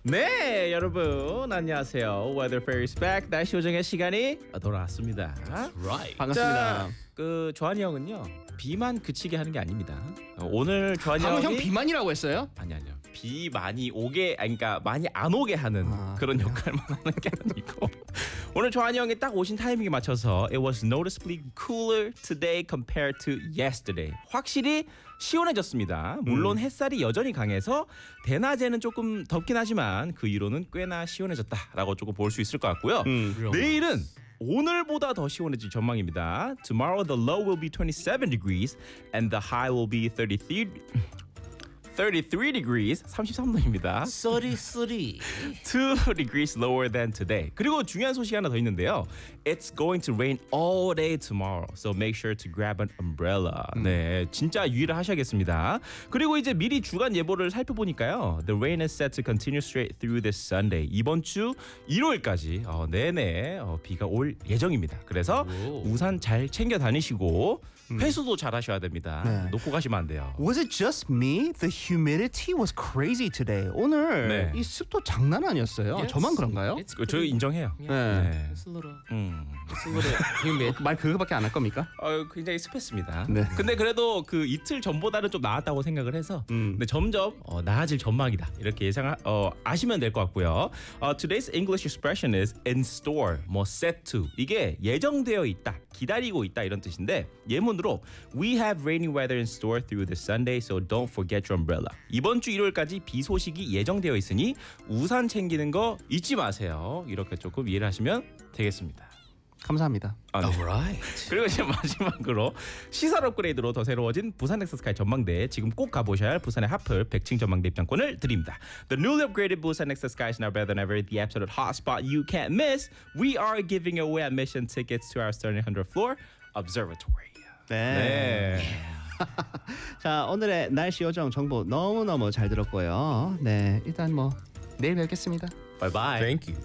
네, 여러분 안녕하세요. Weather Fairies back. 날씨 요정의 시간이 돌아왔습니다. Right. 자, 반갑습니다. 조한이 형은요 비만 그치게 하는 게 아닙니다. 오늘 조한이 방금 형이 형 비만이라고 했어요? 아니요. 비 많이 오게, 아니, 그러니까 많이 안 오게 하는 그런 역할만 하는 게 아니고 오늘 조한이 형이 딱 오신 타이밍에 맞춰서 It was noticeably cooler today compared to yesterday. 확실히 시원해졌습니다. 물론 햇살이 여전히 강해서 대낮에는 조금 덥긴 하지만 그 이후로는 꽤나 시원해졌다라고 조금 볼 수 있을 것 같고요. 내일은 오늘보다 더 시원해질 전망입니다. Tomorrow the low will be 27 degrees and the high will be 33 degrees, 33도입니다. 33. 2 degrees lower than today. 그리고 중요한 소식 하나 더 있는데요. It's going to rain all day tomorrow. So make sure to grab an umbrella. 네, 진짜 유의를 하셔야겠습니다. 그리고 이제 미리 주간 예보를 살펴보니까요. The rain is set to continue straight through this Sunday. 이번 주 일요일까지 내내 비가 올 예정입니다. 그래서 우산 잘 챙겨 다니시고 회수도 잘 하셔야 됩니다. 네. 놓고 가시면 안 돼요. Was it just me? The humidity was crazy today. 오늘 네. 이 습도 장난 아니었어요. 저만 그런가요? 저 인정해요. 네. 네. It's a little humid. 말 그거밖에 안 할 겁니까? 굉장히 습했습니다. 네. 근데 그래도 그 이틀 전보다는 좀 나았다고 생각을 해서 근데 점점 나아질 전망이다. 이렇게 아시면 될 것 같고요. Today's English expression is in store, 뭐 set to. 이게 예정되어 있다, 기다리고 있다 이런 뜻인데 예문으로 We have rainy weather in store through this Sunday, so don't forget your umbrella. 이번 주 일요일까지 비 소식이 예정되어 있으니 우산 챙기는 거 잊지 마세요. 이렇게 조금 이해를 하시면 되겠습니다. 감사합니다. 네. Alright. 그리고 이제 마지막으로 시설 업그레이드로 더 새로워진 부산 넥서스카이 전망대, 지금 꼭 가보셔야 할 부산의 하플 100층 전망대 입장권을 드립니다. The newly upgraded Busan Nexus Sky is now better than ever. The absolute hotspot you can't miss. We are giving away admission tickets to our Starting 100 floor observatory. 네. 자, 오늘의 날씨 요정 정보 너무너무 잘 들었고요. 네, 일단 뭐 내일 뵙겠습니다. Bye bye. Thank you.